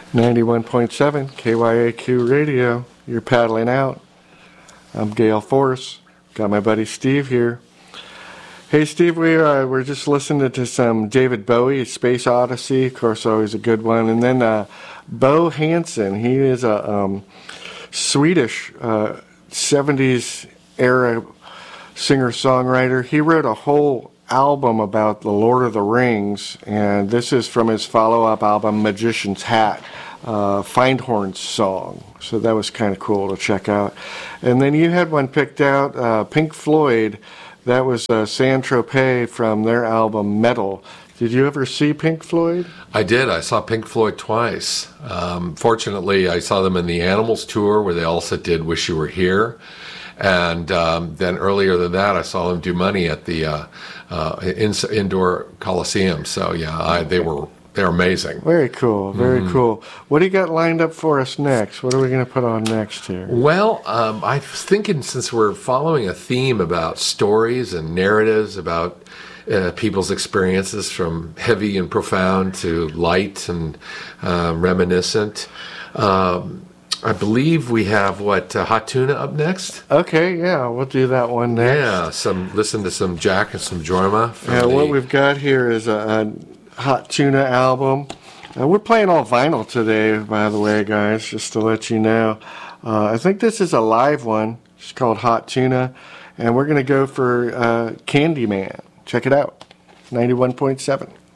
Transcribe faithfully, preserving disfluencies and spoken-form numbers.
ninety-one point seven K Y A Q Radio. You're paddling out. I'm Gale Force. Got my buddy Steve here. Hey Steve, we uh, we're just listening to some David Bowie, Space Odyssey, of course, always a good one. And then uh, Bo Hansen, he is a um, Swedish uh, seventies era singer-songwriter. He wrote a whole album about the Lord of the Rings, and this is from his follow-up album, Magician's Hat, uh, Findhorn's song. So that was kind of cool to check out. And then you had one picked out, uh, Pink Floyd. That was uh, Saint-Tropez from their album Metal. Did you ever see Pink Floyd? I did. I saw Pink Floyd twice. Um, fortunately, I saw them in the Animals tour where they also did Wish You Were Here. And um, then earlier than that, I saw them do Money at the uh, uh, in, indoor Coliseum. So yeah, I, they were they're amazing. Very cool, very mm-hmm. cool. What do you got lined up for us next? What are we going to put on next here? Well, um, I was thinking, since we're following a theme about stories and narratives about uh, people's experiences from heavy and profound to light and uh, reminiscent. Um, I believe we have, what, uh, Hot Tuna up next? Okay, yeah, we'll do that one next. Yeah, some listen to some Jack and some Jorma. Yeah, the, what we've got here is a, a Hot Tuna album. Uh, we're playing all vinyl today, by the way, guys, just to let you know. Uh, I think this is a live one. It's called Hot Tuna, and we're going to go for uh, Candyman. Check it out, ninety-one point seven.